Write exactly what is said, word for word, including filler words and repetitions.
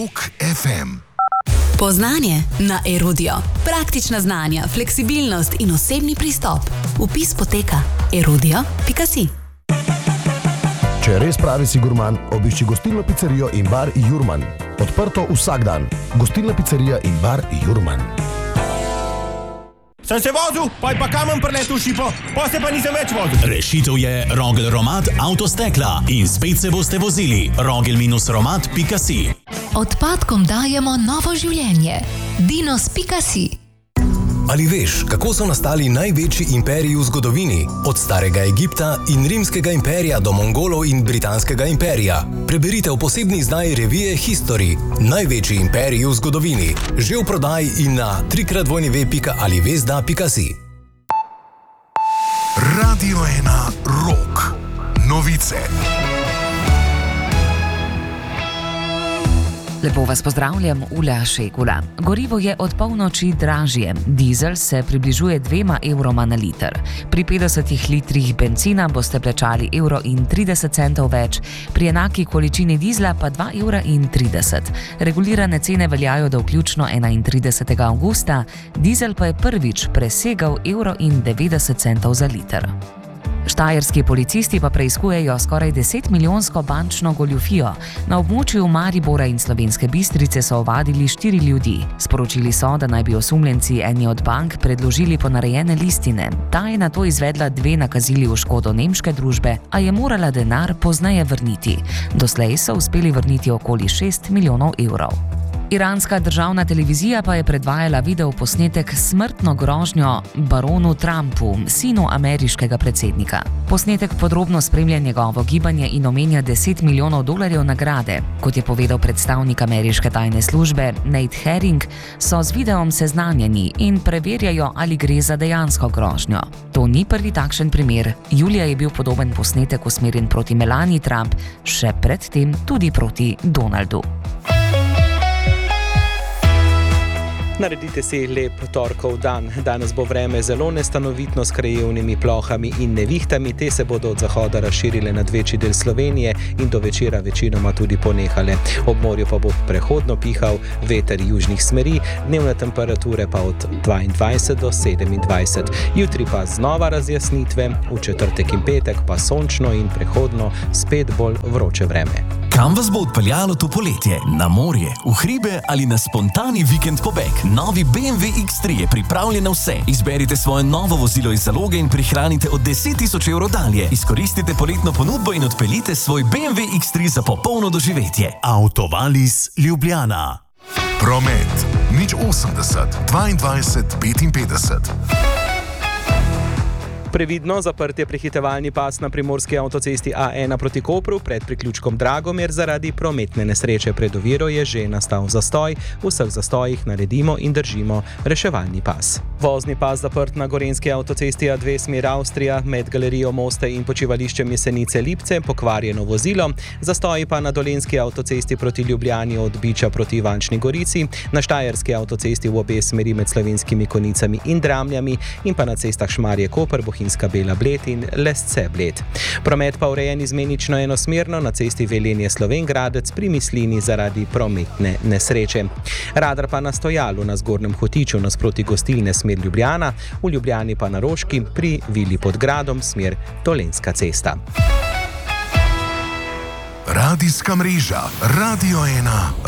Rock ef em. Poznanje na Erudio. Praktična znanja, fleksibilnost in osebni pristop. Vpis poteka erudio pika si. Če res pravi si gurman, obišči gostilno pizzerijo in bar Jurman. Odprto vsak dan. Gostilna pizzerija in bar Jurman. Sem se vozil, pa je pa kamen preletel v šipo, pa se pa nisem več vozil. Rešitev je Rogel Romat Avtostekla in spet se boste vozili. rogel romat pika si. Odpadkom dajemo novo življenje. dinos pika si. Ali veš, kako so nastali največji imperiji v zgodovini? Od starega Egipta in rimskega imperija do Mongolov in britanskega imperija. Preberite v posebni izdaji revije History. Največji imperiji v zgodovini. Že v prodaji in na trikrat dvojni pika alivezda pika si. Radio ena Rock. Novice. Lepo vas pozdravljam, Ula Šegula. Gorivo je od polnoči dražje. Dizel se približuje dvema evroma na liter. Pri petdesetih litrih bencina boste plačali evro in trideset centov več, pri enaki količini dizla pa dva evra in trideset. Regulirane cene veljajo do vključno enaintridesetega avgusta, dizel pa je prvič presegal evro in devetdeset centov za liter. Štajerski policisti pa preiskujejo skoraj desetmilijonsko bančno goljufijo. Na območju Maribora in Slovenske Bistrice so ovadili štiri ljudi. Sporočili so, da naj bi osumljenci eni od bank predložili ponarejene listine. Ta je nato izvedla dve nakazili v škodo nemške družbe, a je morala denar pozneje vrniti. Doslej so uspeli vrniti okoli šest milijonov evrov. Iranska državna televizija pa je predvajala videoposnetek s smrtno grožnjo baronu Trumpu, sinu ameriškega predsednika. Posnetek podrobno spremlja njegovo gibanje in omenja deset milijonov dolarjev nagrade. Kot je povedal predstavnik ameriške tajne službe Nate Herring, so z videom seznanjeni in preverjajo, ali gre za dejansko grožnjo. To ni prvi takšen primer. Julija je bil podoben posnetek usmerjen proti Melanie Trump, še predtem tudi proti Donaldu. Naredite si lep torkov dan. Danes bo vreme zelo nestanovitno s krajevnimi plohami in nevihtami. Te se bodo od zahoda razširile nad večji del Slovenije in do večera večinoma tudi ponehale. Ob morju pa bo prehodno pihal veter južnih smeri, dnevne temperature pa od dvaindvajset do sedemindvajset. Jutri pa znova razjasnitve, v četrtek in petek pa sončno in prehodno spet bolj vroče vreme. Kam vas bo odpeljalo to poletje? Na morje, v hribe ali na spontani vikend pobeg? Novi B M W iks tri je pripravljen na vse. Izberite svoje novo vozilo iz zaloge in prihranite od deset tisoč evrov dalje. Izkoristite poletno ponudbo in odpeljite svoj B M W iks tri za popolno doživetje. Autovalis Ljubljana. Promet. nič osemdeset dvaindvajset petinpetdeset. Previdno zaprte prehitevalni pas na primorski avtocesti A ena proti Kopru pred priključkom Dragomir zaradi prometne nesreče. Pred oviro je že nastal zastoj. V vseh zastojih naredimo in držimo reševalni pas. Vozni pas zaprt na gorenjski avtocesti A dve smer Avstrija med galerijo Moste in počivališčem Jesenice Lipce, pokvarjeno vozilo. Zastoji pa na dolenjski avtocesti proti Ljubljani od Biča proti Ivančni Gorici, na štajerski avtocesti v obe smeri med Slovenskimi Konicami in Dramljami in pa na cestah Šmarje Koper, Bohinjska Bela Bled in Lesce Bled. Promet pa urejen izmenično enosmerno na cesti Velenje Slovengradec pri Mislini zaradi prometne nesreče. Radar pa na stojalu na Zgornjem Hotiču nasproti gostilne smer Ljubljana, v Ljubljani pa na Roški pri Vili pod Gradom smer Dolenjska cesta. Radijska mreža Radio ena